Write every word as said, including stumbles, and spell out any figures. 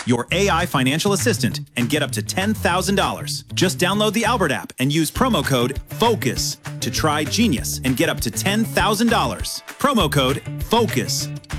your A I financial assistant, and get up to ten thousand dollars. Just download the Albert app and use promo code FOCUS to try Genius and get up to ten thousand dollars. Promo code FOCUS.